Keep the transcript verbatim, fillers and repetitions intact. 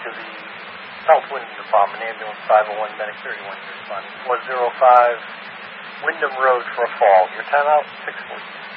to the South Wyndham Department, ambulance five oh one, medic thirty-one, responding four oh five, Wyndham Road for a fall. Your timeout, six forty.